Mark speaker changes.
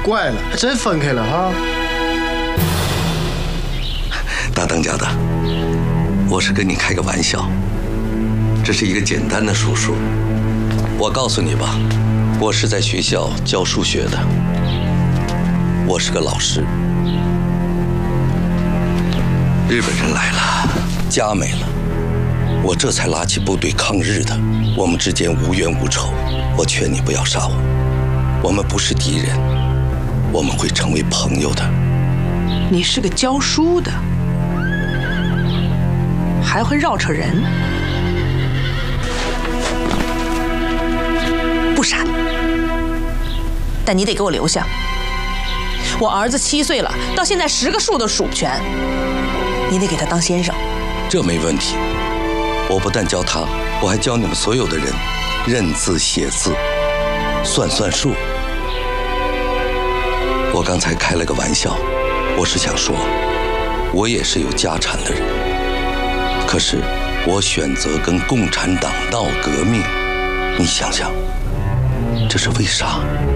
Speaker 1: 怪了，还真分开了哈。
Speaker 2: 大当家的，我是跟你开个玩笑，这是一个简单的数数。我告诉你吧，我是在学校教数学的，我是个老师。日本人来了，家没了，我这才拉起部队抗日的。我们之间无冤无仇，我劝你不要杀我，我们不是敌人，我们会成为朋友的。
Speaker 3: 你是个教书的，还会绕扯人，不傻，但你得给我留下。我儿子7岁了，到现在10个数都数不全，你得给他当先生。
Speaker 2: 这没问题，我不但教他，我还教你们所有的人认字写字，算数。我刚才开了个玩笑，我是想说，我也是有家产的人，可是我选择跟共产党闹革命，你想想，这是为啥？